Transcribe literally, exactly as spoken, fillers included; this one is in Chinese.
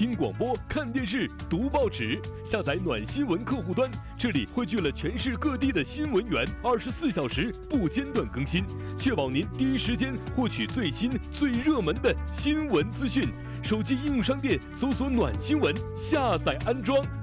听广播、看电视、读报纸。下载暖新闻客户端，这里汇聚了全市各地的新闻源，二十四小时不间断更新，确保您第一时间获取最新、最热门的新闻资讯。手机应用商店搜索“暖新闻”，下载安装。